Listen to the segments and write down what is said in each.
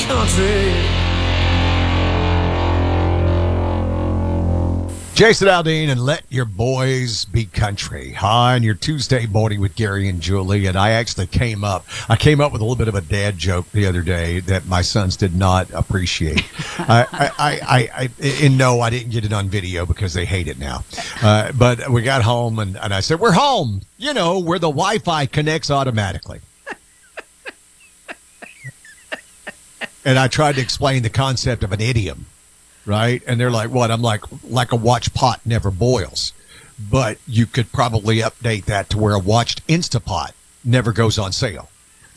country. Jason Aldean and Let Your Boys Be Country. Hi, on your Tuesday morning with Gary and Julie. And I actually came up with a little bit of a dad joke the other day that my sons did not appreciate. I didn't get it on video because they hate it now. But we got home and I said, we're home, where the Wi-Fi connects automatically. And I tried to explain the concept of an idiom. Right? And they're like, what? I'm like a watched pot never boils. But you could probably update that to where a watched Instapot never goes on sale.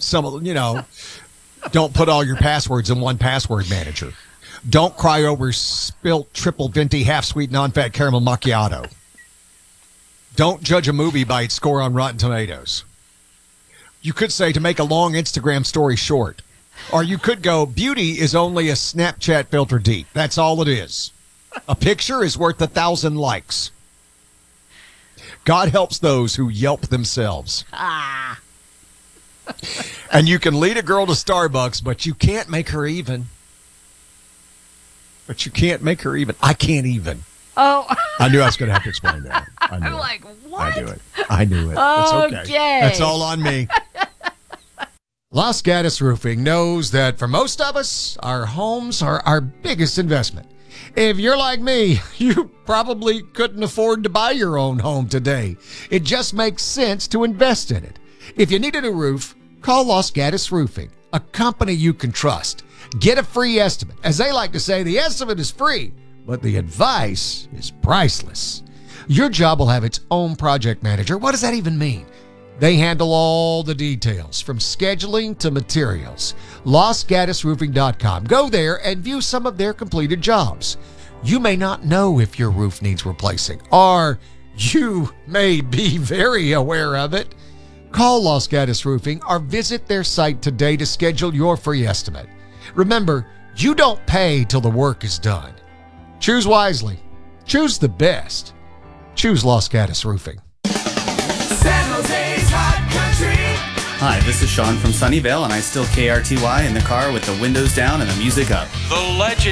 Don't put all your passwords in one password manager. Don't cry over spilt triple venti half sweet non-fat caramel macchiato. Don't judge a movie by its score on Rotten Tomatoes. You could say, to make a long Instagram story short. Or you could go, beauty is only a Snapchat filter deep. That's all it is. A picture is worth 1,000 likes. God helps those who Yelp themselves. And you can lead a girl to Starbucks, but you can't make her even. I can't even. Oh. I knew I was going to have to explain that. I'm like, what? I knew it. Okay. It's okay. That's all on me. Los Gaddis Roofing knows that for most of us, our homes are our biggest investment. If you're like me, you probably couldn't afford to buy your own home today. It just makes sense to invest in it. If you needed a roof, call Los Gaddis Roofing, a company you can trust. Get a free estimate. As they like to say, the estimate is free, but the advice is priceless. Your job will have its own project manager. What does that even mean? They handle all the details, from scheduling to materials. LosGaddisRoofing.com. Go there and view some of their completed jobs. You may not know if your roof needs replacing, or you may be very aware of it. Call Los Gaddis Roofing or visit their site today to schedule your free estimate. Remember, you don't pay till the work is done. Choose wisely. Choose the best. Choose Los Gaddis Roofing. San Jose's Hot Country. Hi, this is Sean from Sunnyvale, and I still KRTY in the car with the windows down and the music up. The legend.